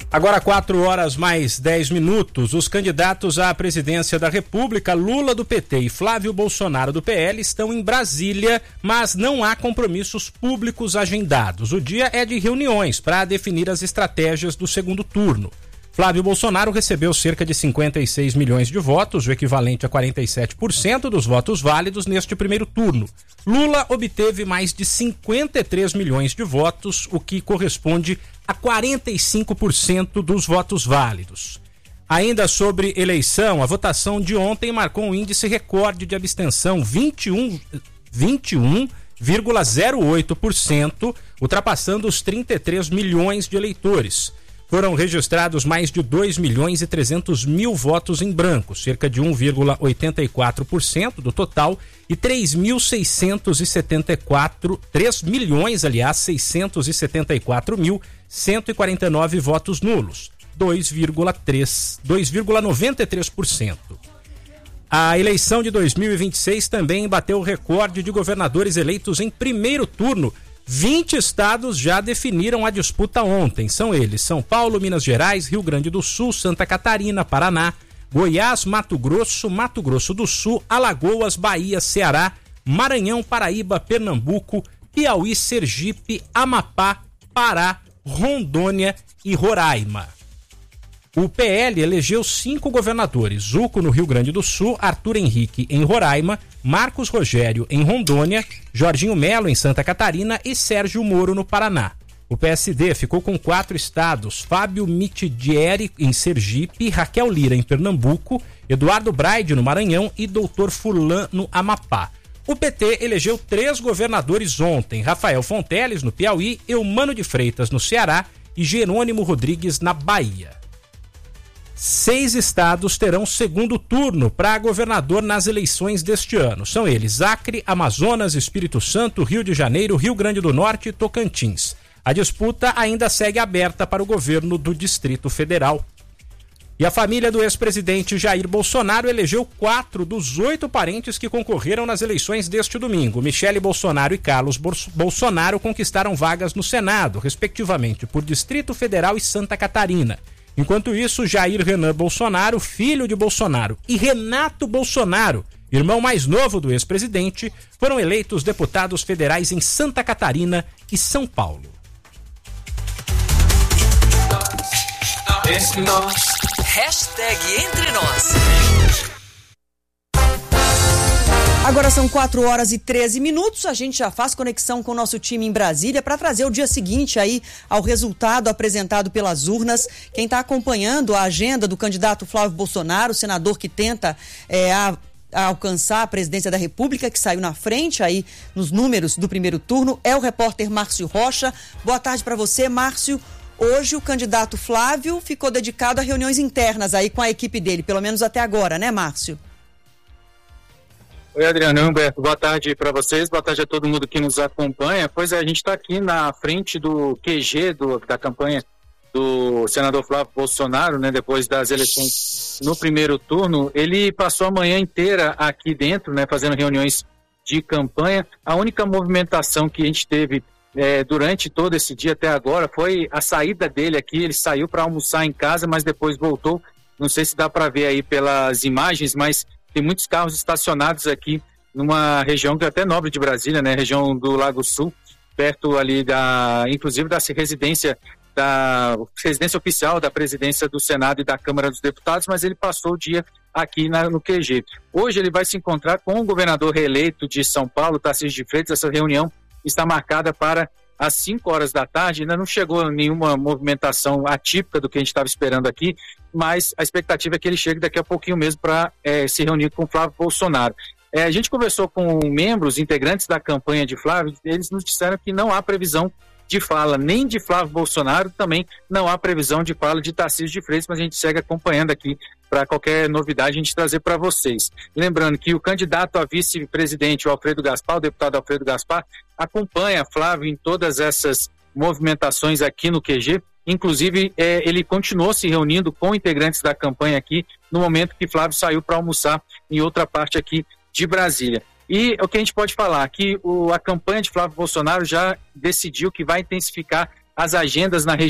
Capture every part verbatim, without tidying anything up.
Agora quatro horas mais dez minutos, os candidatos à presidência da República, Lula do P T e Flávio Bolsonaro do P L, estão em Brasília, mas não há compromissos públicos agendados. O dia é de reuniões para definir as estratégias do segundo turno. Flávio Bolsonaro recebeu cerca de cinquenta e seis milhões de votos, o equivalente a quarenta e sete por cento dos votos válidos neste primeiro turno. Lula obteve mais de cinquenta e três milhões de votos, o que corresponde a quarenta e cinco por cento dos votos válidos. Ainda sobre eleição, a votação de ontem marcou um índice recorde de abstenção, vinte e um vírgula zero oito por cento, ultrapassando os trinta e três milhões de eleitores. Foram registrados mais de dois milhões e trezentos mil votos em branco, cerca de um vírgula oitenta e quatro por cento do total, e três mil seiscentos e setenta e quatro, três milhões, aliás, seiscentos e setenta e quatro mil, cento e quarenta e nove votos nulos, dois vírgula noventa e três por cento. A eleição de dois mil e vinte e seis também bateu o recorde de governadores eleitos em primeiro turno. vinte estados já definiram a disputa ontem. São eles: São Paulo, Minas Gerais, Rio Grande do Sul, Santa Catarina, Paraná, Goiás, Mato Grosso, Mato Grosso do Sul, Alagoas, Bahia, Ceará, Maranhão, Paraíba, Pernambuco, Piauí, Sergipe, Amapá, Pará, Rondônia e Roraima. O P L elegeu cinco governadores: Zuco no Rio Grande do Sul, Arthur Henrique em Roraima, Marcos Rogério em Rondônia, Jorginho Melo em Santa Catarina e Sérgio Moro no Paraná. O P S D ficou com quatro estados: Fábio Mitidieri em Sergipe, Raquel Lira em Pernambuco, Eduardo Braide no Maranhão e doutor Furlan no Amapá. O P T elegeu três governadores ontem: Rafael Fonteles no Piauí, Eumano de Freitas no Ceará e Jerônimo Rodrigues na Bahia. Seis estados terão segundo turno para governador nas eleições deste ano. São eles: Acre, Amazonas, Espírito Santo, Rio de Janeiro, Rio Grande do Norte e Tocantins. A disputa ainda segue aberta para o governo do Distrito Federal. E a família do ex-presidente Jair Bolsonaro elegeu quatro dos oito parentes que concorreram nas eleições deste domingo. Michele Bolsonaro e Carlos Bolsonaro conquistaram vagas no Senado, respectivamente, por Distrito Federal e Santa Catarina. Enquanto isso, Jair Renan Bolsonaro, filho de Bolsonaro, e Renato Bolsonaro, irmão mais novo do ex-presidente, foram eleitos deputados federais em Santa Catarina e São Paulo. Hashtag Entre Nós. Agora são quatro horas e treze minutos, a gente já faz conexão com o nosso time em Brasília para trazer o dia seguinte aí ao resultado apresentado pelas urnas. Quem está acompanhando a agenda do candidato Flávio Bolsonaro, senador que tenta é, a, a alcançar a presidência da República, que saiu na frente aí nos números do primeiro turno, é o repórter Márcio Rocha. Boa tarde para você, Márcio. Hoje o candidato Flávio ficou dedicado a reuniões internas aí com a equipe dele, pelo menos até agora, né, Márcio? Oi, Adriano, Humberto, boa tarde para vocês, boa tarde a todo mundo que nos acompanha. Pois é, a gente está aqui na frente do Q G do, da campanha do senador Flávio Bolsonaro, né, depois das eleições no primeiro turno. Ele passou a manhã inteira aqui dentro, né, fazendo reuniões de campanha. A única movimentação que a gente teve é, durante todo esse dia até agora foi a saída dele aqui. Ele saiu para almoçar em casa, mas depois voltou. Não sei se dá para ver aí pelas imagens, mas tem muitos carros estacionados aqui numa região que é até nobre de Brasília, né? Região do Lago Sul, perto ali da, inclusive da residência da residência oficial da presidência do Senado e da Câmara dos Deputados, mas ele passou o dia aqui na, no Q G. Hoje ele vai se encontrar com o governador reeleito de São Paulo, Tarcísio de Freitas. Essa reunião está marcada para às cinco horas da tarde. Ainda não chegou nenhuma movimentação atípica do que a gente estava esperando aqui, mas a expectativa é que ele chegue daqui a pouquinho mesmo para é, se reunir com o Flávio Bolsonaro. É, a gente conversou com membros, integrantes da campanha de Flávio, eles nos disseram que não há previsão de fala nem de Flávio Bolsonaro, também não há previsão de fala de Tarcísio de Freitas, mas a gente segue acompanhando aqui para qualquer novidade a gente trazer para vocês. Lembrando que o candidato a vice-presidente, o Alfredo Gaspar, o deputado Alfredo Gaspar, acompanha Flávio em todas essas movimentações aqui no Q G. Inclusive, é, ele continuou se reunindo com integrantes da campanha aqui no momento que Flávio saiu para almoçar em outra parte aqui de Brasília. E o que a gente pode falar, que o, a campanha de Flávio Bolsonaro já decidiu que vai intensificar as agendas na região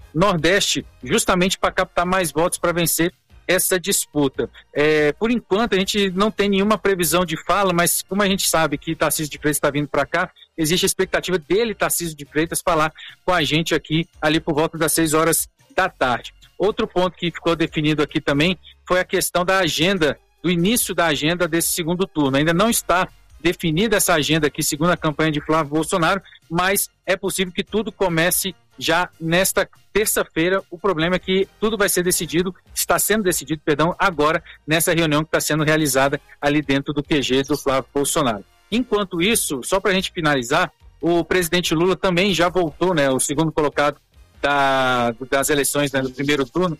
Nordeste, justamente para captar mais votos para vencer essa disputa. É, por enquanto, a gente não tem nenhuma previsão de fala, mas como a gente sabe que Tarcísio de Freitas está vindo para cá, existe a expectativa dele, Tarcísio de Freitas, falar com a gente aqui, ali por volta das seis horas da tarde. Outro ponto que ficou definido aqui também foi a questão da agenda, do início da agenda desse segundo turno. Ainda não está definida essa agenda aqui, segundo a campanha de Flávio Bolsonaro, mas é possível que tudo comece já nesta terça-feira. O problema é que tudo vai ser decidido, está sendo decidido, perdão, agora, nessa reunião que está sendo realizada ali dentro do Q G do Flávio Bolsonaro. Enquanto isso, só para a gente finalizar, o presidente Lula também já voltou, né, o segundo colocado da, das eleições, né, do primeiro turno,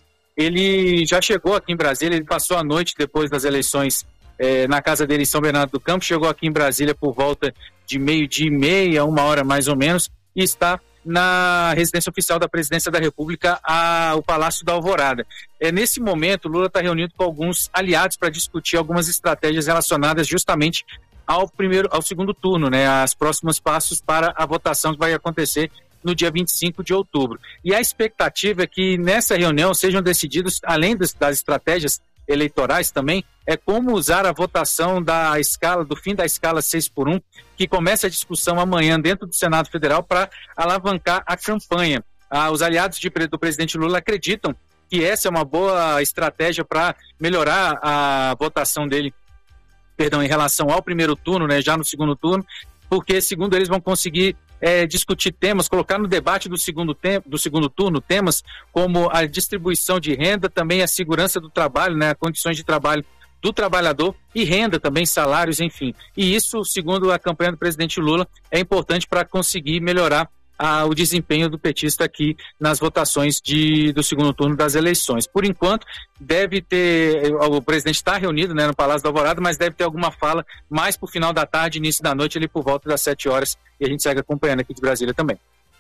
ele já chegou aqui em Brasília, ele passou a noite depois das eleições eh, na casa dele em São Bernardo do Campo, chegou aqui em Brasília por volta de meio-dia e meia, uma hora mais ou menos, e está na residência oficial da Presidência da República, a, o Palácio da Alvorada. É, nesse momento, Lula está reunido com alguns aliados para discutir algumas estratégias relacionadas justamente ao primeiro, ao segundo turno, né, as próximos passos para a votação que vai acontecer no dia vinte e cinco de outubro. E a expectativa é que nessa reunião sejam decididos, além das, das estratégias eleitorais também, é como usar a votação da escala, do fim da escala seis por um, que começa a discussão amanhã dentro do Senado Federal para alavancar a campanha. Ah, os aliados de, do presidente Lula acreditam que essa é uma boa estratégia para melhorar a votação dele, perdão, em relação ao primeiro turno, né, já no segundo turno, porque, segundo eles, vão conseguir É, discutir temas, colocar no debate do segundo, tem, do segundo turno temas como a distribuição de renda, também a segurança do trabalho, né, condições de trabalho do trabalhador e renda também, salários, enfim. E isso, segundo a campanha do presidente Lula, é importante para conseguir melhorar a, o desempenho do petista aqui nas votações de, do segundo turno das eleições. Por enquanto, deve ter, o presidente está reunido, né, no Palácio da Alvorada, mas deve ter alguma fala mais para o final da tarde, início da noite, ali por volta das sete horas, e a gente segue acompanhando aqui de Brasília também.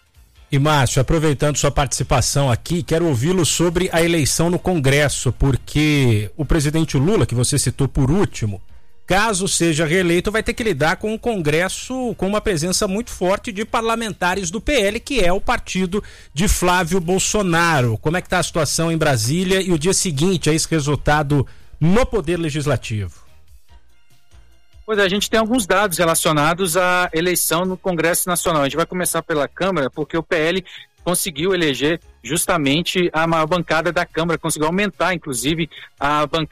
E Márcio, aproveitando sua participação aqui, quero ouvi-lo sobre a eleição no Congresso, porque o presidente Lula, que você citou por último, caso seja reeleito, vai ter que lidar com o Congresso com uma presença muito forte de parlamentares do P L, que é o partido de Flávio Bolsonaro. Como é que está a situação em Brasília e o dia seguinte a esse resultado no Poder Legislativo? Pois é, a gente tem alguns dados relacionados à eleição no Congresso Nacional. A gente vai começar pela Câmara, porque o P L conseguiu eleger justamente a maior bancada da Câmara, conseguiu aumentar, inclusive, a bancada